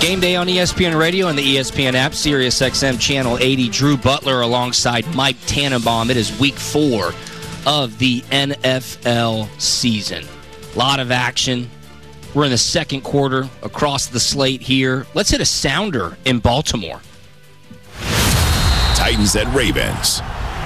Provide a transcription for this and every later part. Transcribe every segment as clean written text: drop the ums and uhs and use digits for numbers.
Game day on ESPN Radio and the ESPN app, Sirius XM Channel 80. Drew Butler alongside Mike Tannenbaum. It is week 4 of the NFL season. A lot of action. We're in the second quarter across the slate here. Let's hit a sounder in Baltimore. Titans at Ravens.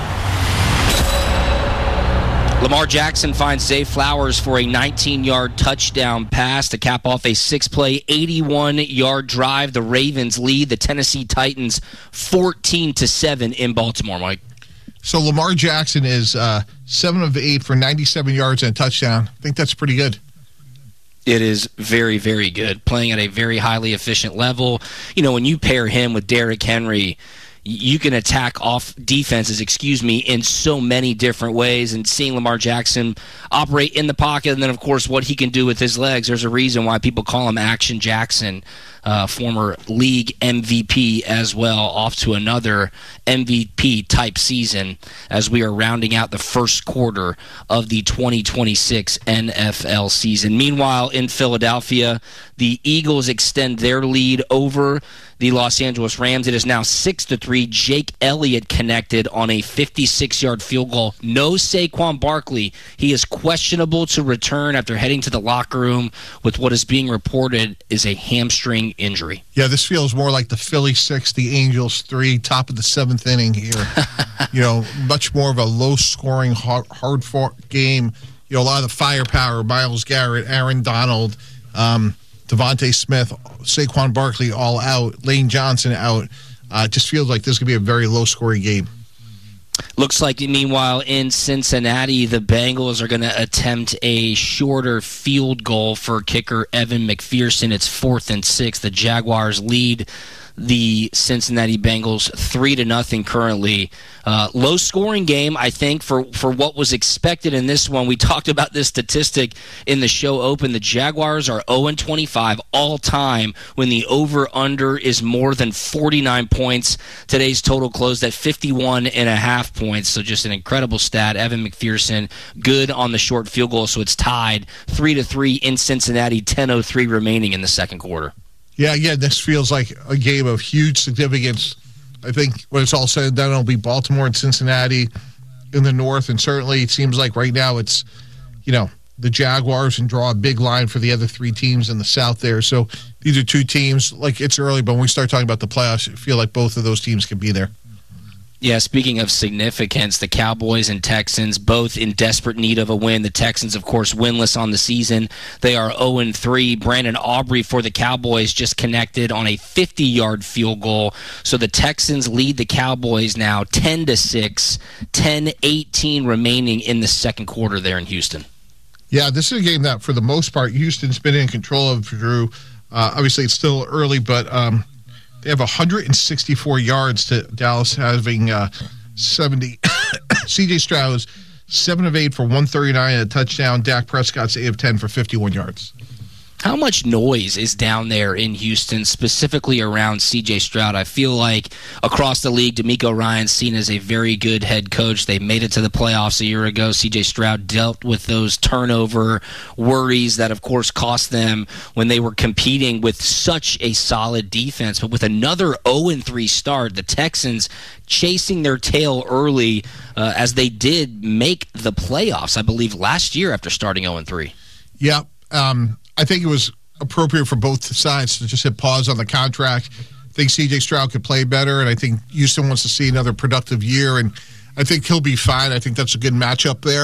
Lamar Jackson finds Zay Flowers for a 19-yard touchdown pass to cap off a 6-play, 81-yard drive. The Ravens lead the Tennessee Titans 14-7 in Baltimore, Mike. So Lamar Jackson is 7 of 8 for 97 yards and a touchdown. I think that's pretty good. It is very, very good. Playing at a very highly efficient level. You know, when you pair him with Derrick Henry, you can attack off defenses, in so many different ways. And seeing Lamar Jackson operate in the pocket, and then, of course, what he can do with his legs. There's a reason why people call him Action Jackson, former league MVP as well, off to another MVP-type season as we are rounding out the first quarter of the 2026 NFL season. Meanwhile, in Philadelphia, the Eagles extend their lead over the Los Angeles Rams. It is now 6-3. Jake Elliott connected on a 56-yard field goal. No Saquon Barkley. He is questionable to return after heading to the locker room with what is being reported is a hamstring injury. Yeah, this feels more like the Philly 6, the Angels 3, top of the 7th inning here. Much more of a low-scoring, hard-fought game. A lot of the firepower, Myles Garrett, Aaron Donald, Devontae Smith, Saquon Barkley all out, Lane Johnson out. It just feels like this could be a very low-scoring game. Looks like, meanwhile, in Cincinnati, the Bengals are going to attempt a shorter field goal for kicker Evan McPherson. It's 4th and 6. The Jaguars lead the Cincinnati Bengals 3-0 currently. Low-scoring game, I think, for what was expected in this one. We talked about this statistic in the show open. The Jaguars are 0-25 all-time when the over-under is more than 49 points. Today's total closed at 51.5 points, so just an incredible stat. Evan McPherson, good on the short field goal, so it's tied 3-3 in Cincinnati, 10:03 remaining in the second quarter. Yeah, again, this feels like a game of huge significance. I think when it's all said and done, it'll be Baltimore and Cincinnati in the north, and certainly it seems like right now it's, the Jaguars, and draw a big line for the other 3 teams in the south there. So these are 2 teams, like it's early, but when we start talking about the playoffs, I feel like both of those teams can be there. Yeah, speaking of significance, the Cowboys and Texans both in desperate need of a win. The Texans, of course, winless on the season. They are 0-3. Brandon Aubrey for the Cowboys just connected on a 50-yard field goal. So the Texans lead the Cowboys now 10-6, 10:18 remaining in the second quarter there in Houston. Yeah, this is a game that, for the most part, Houston's been in control of, Drew. Obviously, it's still early, but they have 164 yards to Dallas having 70. C.J. Stroud, 7 of 8 for 139 and a touchdown. Dak Prescott's 8 of 10 for 51 yards. How much noise is down there in Houston, specifically around C.J. Stroud? I feel like across the league, DeMeco Ryans seen as a very good head coach. They made it to the playoffs a year ago. C.J. Stroud dealt with those turnover worries that, of course, cost them when they were competing with such a solid defense. But with another 0-3 start, the Texans chasing their tail early as they did make the playoffs, I believe, last year after starting 0-3. Yeah, I think it was appropriate for both sides to just hit pause on the contract. I think C.J. Stroud could play better, and I think Houston wants to see another productive year, and I think he'll be fine. I think that's a good matchup there.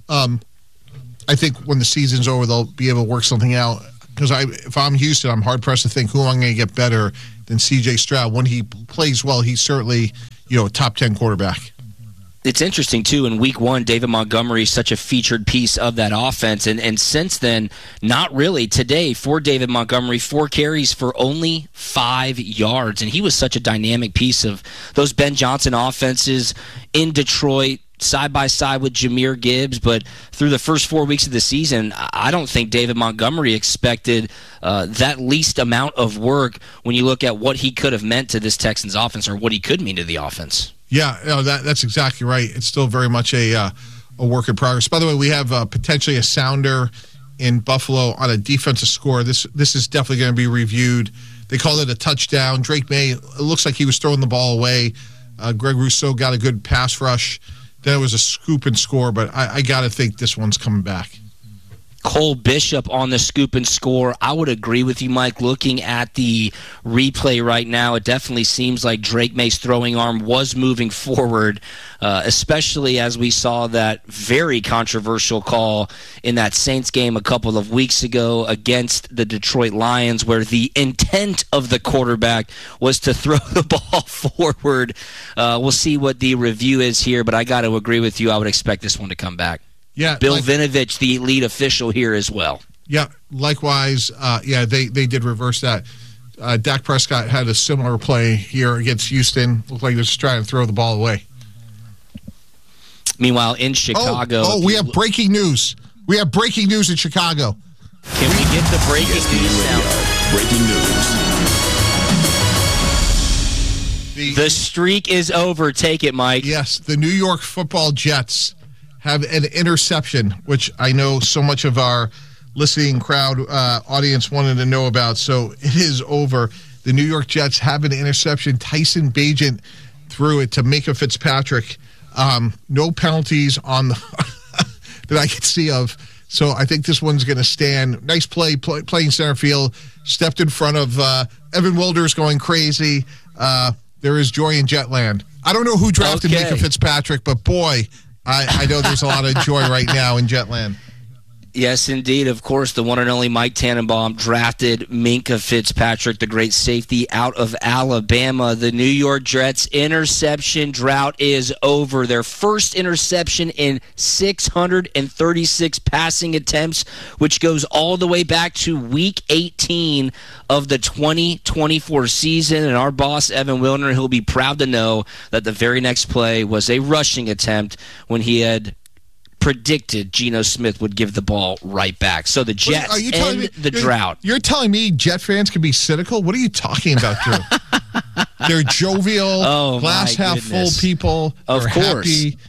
I think when the season's over, they'll be able to work something out. Because if I'm Houston, I'm hard-pressed to think who I'm going to get better than C.J. Stroud. When he plays well, he's certainly a top 10 quarterback. It's interesting, too, in Week 1, David Montgomery is such a featured piece of that offense, and since then, not really. Today, for David Montgomery, 4 carries for only 5 yards, and he was such a dynamic piece of those Ben Johnson offenses in Detroit, side by side with Jahmyr Gibbs, but through the first 4 weeks of the season, I don't think David Montgomery expected that least amount of work when you look at what he could have meant to this Texans offense or what he could mean to the offense. Yeah, that's exactly right. It's still very much a work in progress. By the way, we have potentially a sounder in Buffalo on a defensive score. This is definitely going to be reviewed. They called it a touchdown. Drake May, it looks like he was throwing the ball away. Greg Rousseau got a good pass rush. Then it was a scoop and score, but I got to think this one's coming back. Cole Bishop on the scoop and score. I would agree with you, Mike. Looking at the replay right now, it definitely seems like Drake May's throwing arm was moving forward, especially as we saw that very controversial call in that Saints game a couple of weeks ago against the Detroit Lions, where the intent of the quarterback was to throw the ball forward. We'll see what the review is here, but I got to agree with you. I would expect this one to come back. Yeah, Bill Vinovich, the lead official here as well. Yeah, likewise. They did reverse that. Dak Prescott had a similar play here against Houston. Looked like he was just trying to throw the ball away. Meanwhile, in Chicago... we have breaking news. We have breaking news in Chicago. Can we get the breaking news now? Breaking news. The streak is over. Take it, Mike. Yes, the New York Football Jets have an interception, which I know so much of our listening crowd audience wanted to know about. So it is over. The New York Jets have an interception. Tyson Bagent threw it to Minkah Fitzpatrick. No penalties on the that I could see of. So I think this one's going to stand. Nice playing center field. Stepped in front of Evan Wilders going crazy. There is joy in Jetland. I don't know who drafted Minkah Fitzpatrick, but boy, I know there's a lot of joy right now in Jetland. Yes, indeed. Of course, the one and only Mike Tannenbaum drafted Minkah Fitzpatrick, the great safety out of Alabama. The New York Jets interception drought is over. Their first interception in 636 passing attempts, which goes all the way back to Week 18 of the 2024 season. And our boss, Evan Wilner, he'll be proud to know that the very next play was a rushing attempt when he had predicted Geno Smith would give the ball right back. So the Jets end the drought. You're telling me Jet fans can be cynical? What are you talking about, Drew? They're jovial, glass half full people. Of They're course. Happy.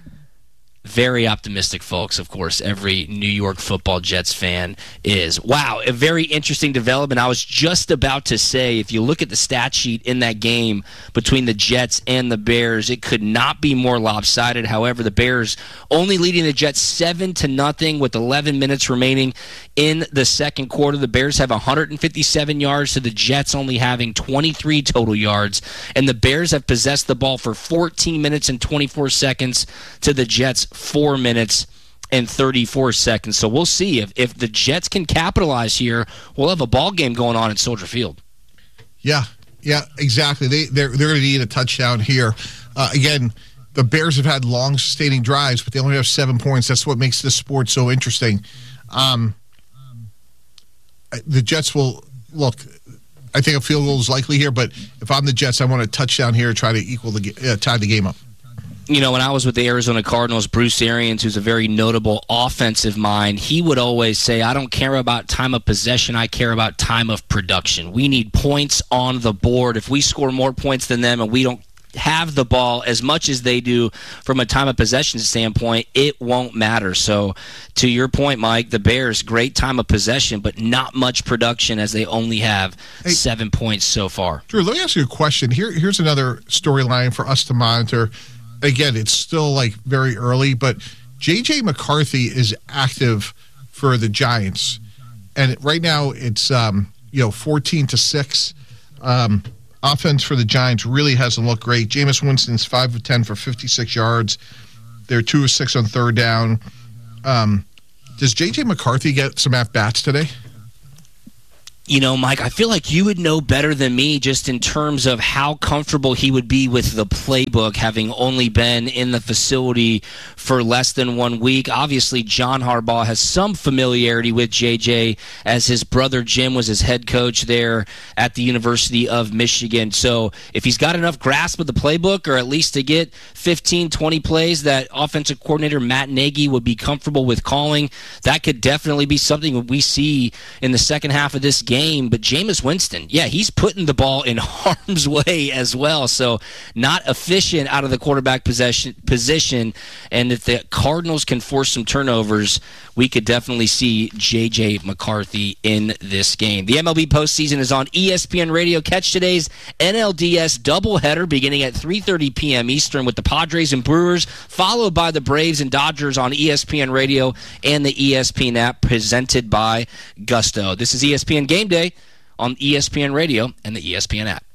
Very optimistic, folks. Of course, every New York Football Jets fan is. Wow, a very interesting development. I was just about to say, if you look at the stat sheet in that game between the Jets and the Bears, it could not be more lopsided. However, the Bears only leading the Jets 7-0 with 11 minutes remaining in the second quarter. The Bears have 157 yards to the Jets only having 23 total yards. And the Bears have possessed the ball for 14 minutes and 24 seconds to the Jets 4 minutes and 34 seconds. So we'll see if the Jets can capitalize here. We'll have a ball game going on at Soldier Field. Yeah, exactly. They're going to need a touchdown here. Again, the Bears have had long, sustaining drives, but they only have 7 points. That's what makes this sport so interesting. The Jets will look. I think a field goal is likely here, but if I'm the Jets, I want a touchdown here to try to tie the game up. You know, when I was with the Arizona Cardinals, Bruce Arians, who's a very notable offensive mind, he would always say, I don't care about time of possession, I care about time of production. We need points on the board. If we score more points than them and we don't have the ball as much as they do from a time of possession standpoint, it won't matter. So to your point, Mike, the Bears, great time of possession, but not much production as they only have 7 points so far. Drew, let me ask you a question. Here's another storyline for us to monitor. Again, it's still like very early, but J.J. McCarthy is active for the Giants, and right now it's 14-6. Offense for the Giants really hasn't looked great. Jameis Winston's 5 of 10 for 56 yards. They're 2 of 6 on third down. Does J.J. McCarthy get some at-bats today? You know, Mike, I feel like you would know better than me just in terms of how comfortable he would be with the playbook, having only been in the facility for less than 1 week. Obviously, John Harbaugh has some familiarity with JJ, as his brother Jim was his head coach there at the University of Michigan. So if he's got enough grasp of the playbook, or at least to get 15, 20 plays that offensive coordinator Matt Nagy would be comfortable with calling, that could definitely be something we see in the second half of this game. game. But Jameis Winston, yeah, he's putting the ball in harm's way as well. So not efficient out of the quarterback position. And if the Cardinals can force some turnovers, we could definitely see J.J. McCarthy in this game. The MLB postseason is on ESPN Radio. Catch today's NLDS doubleheader beginning at 3:30 p.m. Eastern with the Padres and Brewers, followed by the Braves and Dodgers on ESPN Radio and the ESPN app, presented by Gusto. This is ESPN Game Day on ESPN Radio and the ESPN app.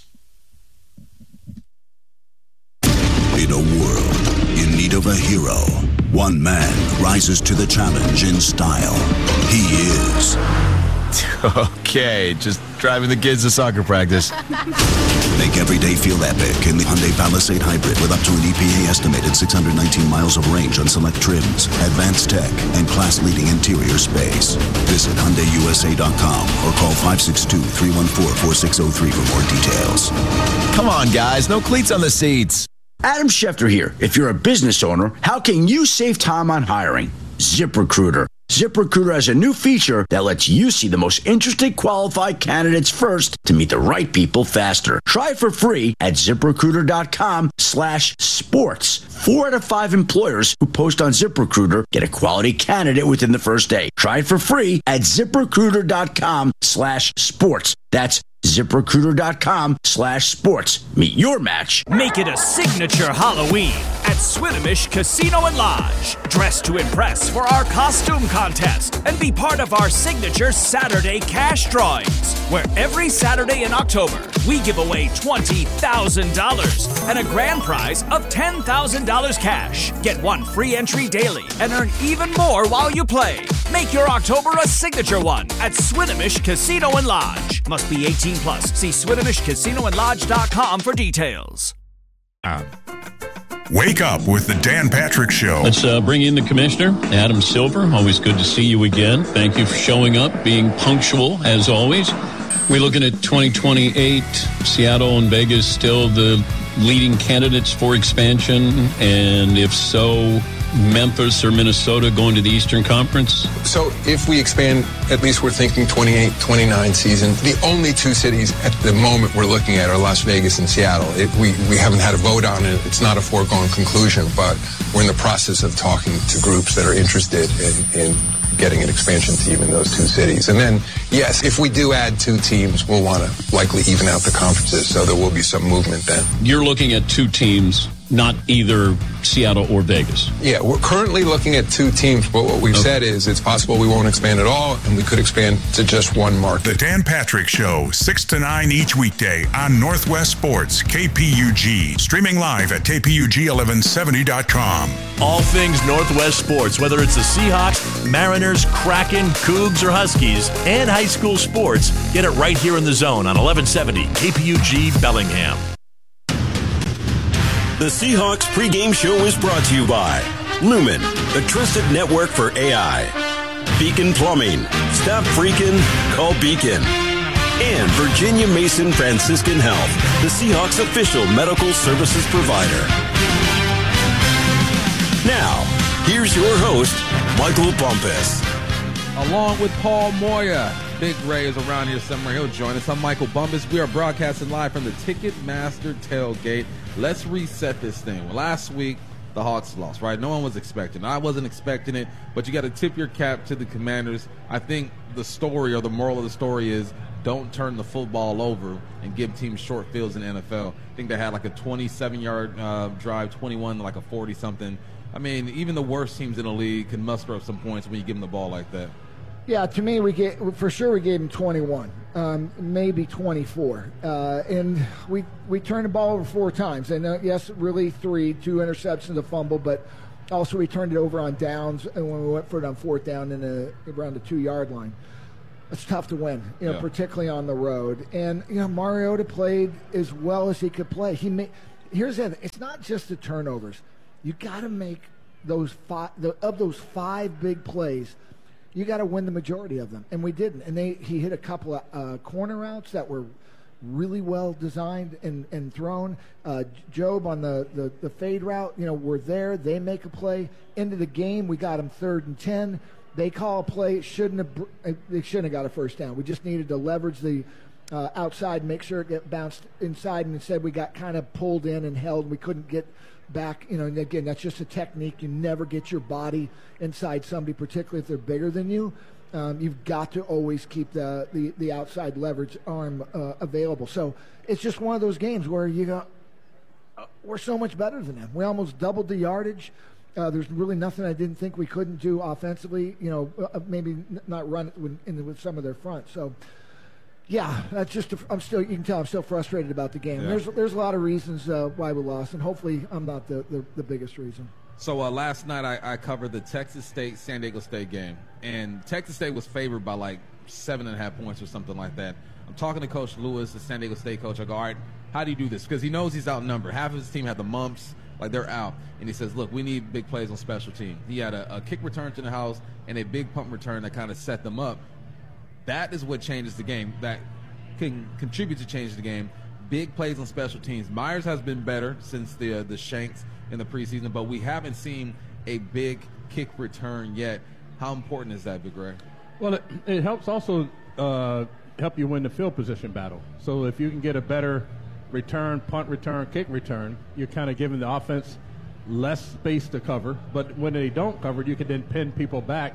In a world in need of a hero, one man rises to the challenge in style. He is... Okay, just driving the kids to soccer practice. Make every day feel epic in the Hyundai Palisade Hybrid with up to an EPA-estimated 619 miles of range on select trims, advanced tech, and class-leading interior space. Visit HyundaiUSA.com or call 562-314-4603 for more details. Come on, guys, no cleats on the seats. Adam Schefter here. If you're a business owner, how can you save time on hiring? ZipRecruiter. ZipRecruiter has a new feature that lets you see the most interesting qualified candidates first to meet the right people faster. Try it for free at ZipRecruiter.com/sports. 4 out of 5 employers who post on ZipRecruiter get a quality candidate within the first day. Try it for free at ZipRecruiter.com/sports. That's ZipRecruiter.com/sports. Meet your match. Make it a signature Halloween at Swinomish Casino and Lodge. Dress to impress for our costume contest and be part of our signature Saturday cash drawings, where every Saturday in October we give away $20,000 and a grand prize of $10,000 cash. Get 1 free entry daily and earn even more while you play. Make your October a signature one at Swinomish Casino and Lodge. Must be 18 plus. See SwinomishCasinoandLodge.com for details. Wake up with the Dan Patrick Show. Let's bring in the commissioner, Adam Silver. Always good to see you again. Thank you for showing up, being punctual, as always. We're looking at 2028. Seattle and Vegas still the leading candidates for expansion. And if so, Memphis or Minnesota going to the Eastern Conference? So if we expand, at least we're thinking 28, 29 season. The only 2 cities at the moment we're looking at are Las Vegas and Seattle. We haven't had a vote on it. It's not a foregone conclusion, but we're in the process of talking to groups that are interested in getting an expansion team in those 2 cities. And then, yes, if we do add 2 teams, we'll want to likely even out the conferences, so there will be some movement then. You're looking at 2 teams, not either Seattle or Vegas. Yeah, we're currently looking at 2 teams, but what we've said is it's possible we won't expand at all, and we could expand to just 1 market. The Dan Patrick Show, 6 to 9 each weekday on Northwest Sports, KPUG. Streaming live at KPUG1170.com. All things Northwest Sports, whether it's the Seahawks, Mariners, Kraken, Cougs, or Huskies, and high school sports, get it right here in the zone on 1170 KPUG Bellingham. The Seahawks pregame show is brought to you by Lumen, the trusted network for AI, Beacon Plumbing, stop freaking, call Beacon, and Virginia Mason Franciscan Health, the Seahawks official medical services provider. Now, here's your host, Michael Bumpus. Along with Paul Moya. Big Ray is around here somewhere. He'll join us. I'm Michael Bumpus. We are broadcasting live from the Ticketmaster tailgate. Let's reset this thing. Well, last week, the Hawks lost, right? No one was expecting it. I wasn't expecting it, but you got to tip your cap to the Commanders. I think the story or the moral of the story is don't turn the football over and give teams short fields in the NFL. I think they had like a 27-yard drive, 21, like a 40-something. I mean, even the worst teams in the league can muster up some points when you give them the ball like that. Yeah, to me, we gave him 21, maybe 24, and we turned the ball over 4 times. And yes, really 3, 2 interceptions, a fumble, but also we turned it over on downs, and when we went for it on 4th down around the 2-yard line. It's tough to win, particularly on the road. And Mariota played as well as he could play. Here's the other. It's not just the turnovers. You got to make those 5 big plays. You got to win the majority of them, and we didn't. And he hit a couple of corner routes that were really well designed and thrown. Job on the fade route, we're there. They make a play. Into the game, we got him 3rd and 10. They call a play, they shouldn't have got a first down. We just needed to leverage the outside, make sure it get bounced inside, and instead we got kind of pulled in and held. We couldn't get back. And again, that's just a technique. You never get your body inside somebody, particularly if they're bigger than you. You've got to always keep the outside leverage arm available. So it's just one of those games where you go, we're so much better than them. We almost doubled the yardage. There's really nothing I didn't think we couldn't do offensively. Maybe not run it with some of their front. So. Yeah, that's just. You can tell I'm still frustrated about the game. Yeah. There's a lot of reasons why we lost, and hopefully I'm not the biggest reason. So last night I covered the Texas State-San Diego State game, and Texas State was favored by like 7.5 points or something like that. I'm talking to Coach Lewis, the San Diego State coach. I go, all right, how do you do this? Because he knows he's outnumbered. Half of his team had the mumps, like they're out. And he says, look, we need big plays on special teams. He had a kick return to the house and a big punt return that kind of set them up. That is what changes the game. That can contribute to change the game. Big plays on special teams. Myers has been better since the Shanks in the preseason, but we haven't seen a big kick return yet. How important is that, Big Ray? Well, it helps also help you win the field position battle. So if you can get a better return, punt return, kick return, you're kind of giving the offense less space to cover. But when they don't cover, you can then pin people back.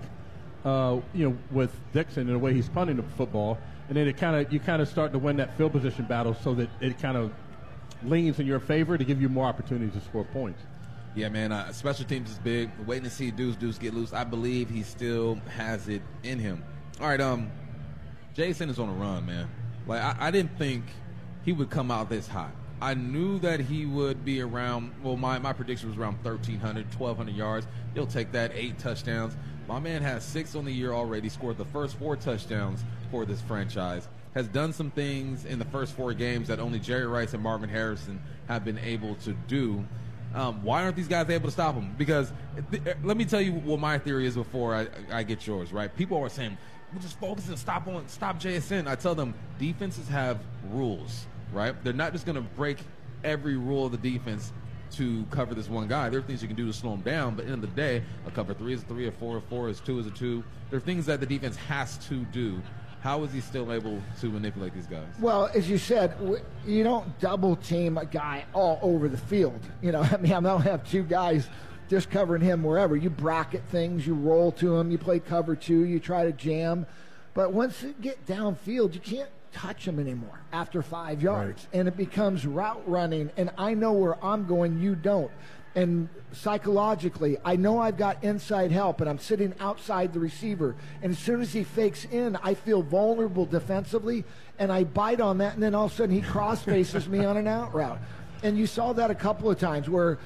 With Dixon and the way he's punting the football, and then you kind of start to win that field position battle, so that it kind of leans in your favor to give you more opportunities to score points. Yeah, man. Special teams is big. We're waiting to see Deuce get loose. I believe he still has it in him. All right, Jason is on a run, man. Like I didn't think he would come out this hot. I knew that he would be around. Well, my prediction was around 1,300, 1,200 yards. He'll take that. 8 touchdowns. My man has 6 on the year already, scored the first 4 touchdowns for this franchise, has done some things in the first 4 games that only Jerry Rice and Marvin Harrison have been able to do. Why aren't these guys able to stop him? Because let me tell you what my theory is before I get yours, right? People are saying, we'll just focus and stop JSN. I tell them, defenses have rules, right? They're not just going to break every rule of the defense to cover this one guy. There are things you can do to slow him down, but at the end of the day, a cover 3 is a 3, a 4 is 4, is 2 is a 2. There are things that the defense has to do. How is he still able to manipulate these guys? Well, as you said, you don't double team a guy all over the field. I don't have 2 guys just covering him wherever. You bracket things, you roll to him, you play cover 2, you try to jam. But once you get downfield, you can't touch him anymore after 5 yards. Right. And it becomes route running, and I know where I'm going, you don't. And psychologically, I know I've got inside help, and I'm sitting outside the receiver. And as soon as he fakes in, I feel vulnerable defensively, and I bite on that, and then all of a sudden he cross-faces me on an out route. And you saw that a couple of times where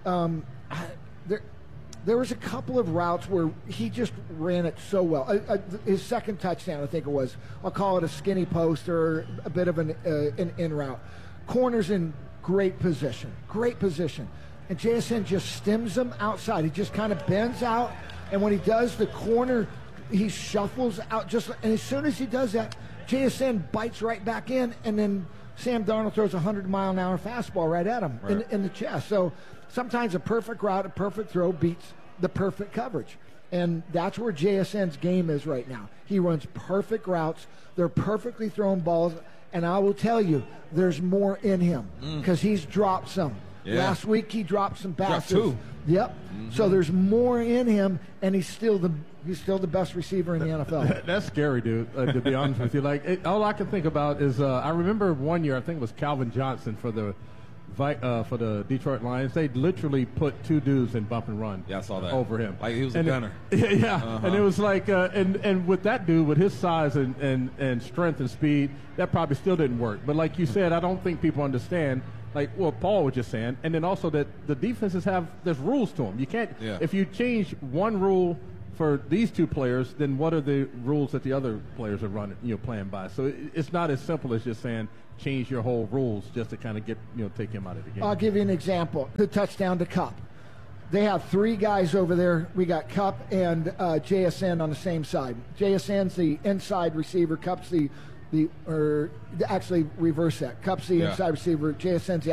there was a couple of routes where he just ran it so well. His second touchdown, I think it was. I'll call it a skinny post or a bit of an in route. Corner's in great position. And JSN just stems him outside. He just kind of bends out, and when he does, the corner, he shuffles out. And as soon as he does that, JSN bites right back in, and then Sam Darnold throws a 100-mile-an-hour fastball right at him in the chest. So sometimes a perfect route, a perfect throw beats the perfect coverage. And that's where JSN's game is right now. He runs perfect routes. They're perfectly thrown balls. And I will tell you, there's more in him because he's dropped some. Yeah. Last week he dropped some passes. Dropped 2. Yep. Mm-hmm. So there's more in him, and he's still the best receiver in the NFL. That's scary, dude, to be honest with you. All I can think about is I remember one year, I think it was Calvin Johnson for the Detroit Lions. They literally put 2 dudes in bump and run. Yeah, I saw that over him. Like he was a gunner. Yeah, and it was like and with that dude, with his size and strength and speed, that probably still didn't work. But like you said, I don't think people understand. Like what Paul was just saying, and then also that the defenses there's rules to them. You can't if you change one rule for these 2 players, then what are the rules that the other players are playing by? So it's not as simple as just saying change your whole rules just to kind of get take him out of the game. I'll give you an example. The touchdown to Kupp. They have 3 guys over there. We got Kupp and JSN on the same side. JSN's the inside receiver. Kupp's actually reverse that. Kupp's the inside receiver. JSN's the